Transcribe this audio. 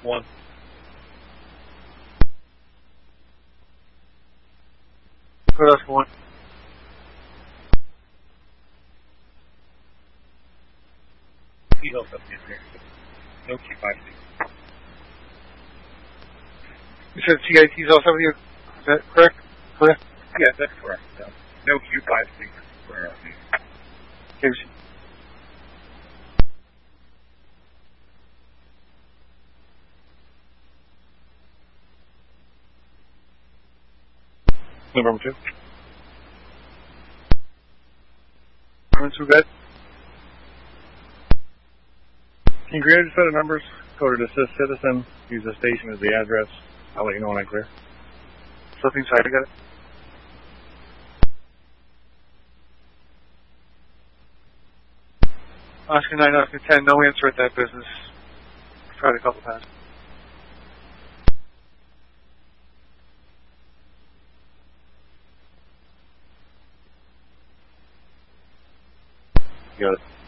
1. Put us 1. He's also up here. No Q5. You said CIT's also with you? Is that correct? Correct? Yes, that's correct. No Q5 for us. Okay. November 2. Comments who got? Can you create a set of numbers? Coded assist citizen. Use the station as the address. I'll let you know when I clear. Flipping side, I got it. Oscar 9, Oscar 10, no answer at that business. Tried a couple times. Got it.